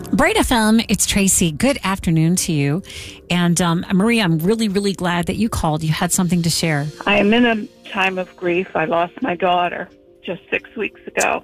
Bright FM, it's Tracy. Good afternoon to you. And Maria, I'm really, really glad that you called. You had something to share. I am in a time of grief. I lost my daughter just 6 weeks ago.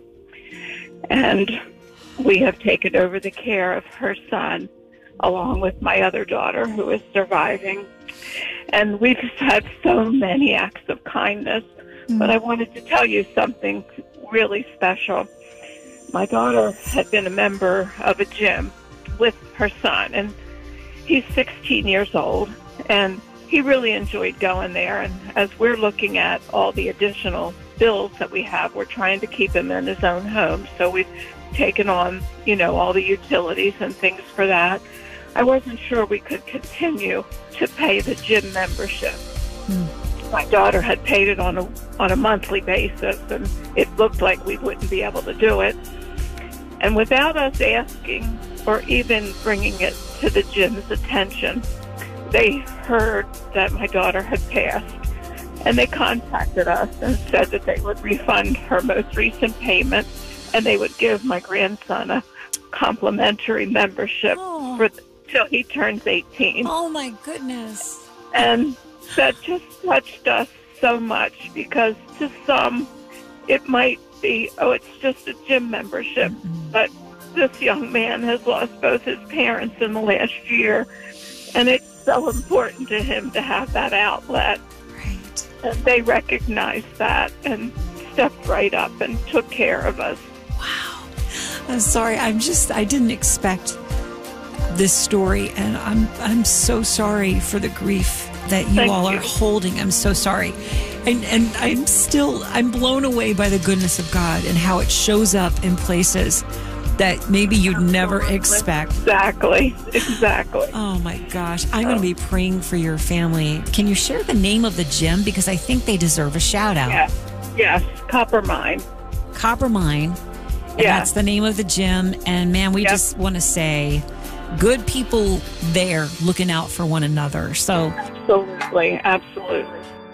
And we have taken over the care of her son, along with my other daughter who is surviving. And we've had so many acts of kindness. But I wanted to tell you something really special. My daughter had been a member of a gym with her son, and he's 16 years old, and he really enjoyed going there. And as we're looking at all the additional bills that we have, we're trying to keep him in his own home. So we've taken on, all the utilities and things for that. I wasn't sure we could continue to pay the gym membership. My daughter had paid it on a monthly basis, and it looked like we wouldn't be able to do it. And without us asking or even bringing it to the gym's attention, they heard that my daughter had passed, and they contacted us and said that they would refund her most recent payment, and they would give my grandson a complimentary membership till he turns 18. Oh, my goodness. And that just touched us so much, because to some it might be, it's just a gym membership. But this young man has lost both his parents in the last year, and it's so important to him to have that outlet. Right. And they recognized that and stepped right up and took care of us. Wow. I'm sorry. I didn't expect this story, and I'm so sorry for the grief that you all are holding. I'm so sorry. And I'm blown away by the goodness of God and how it shows up in places that maybe you'd never expect. Exactly. Oh my gosh. I'm going to be praying for your family. Can you share the name of the gym? Because I think they deserve a shout out. Yes. Copper Mine. Copper Mine. And that's the name of the gym. And man, we just want to say, good people there looking out for one another. So absolutely.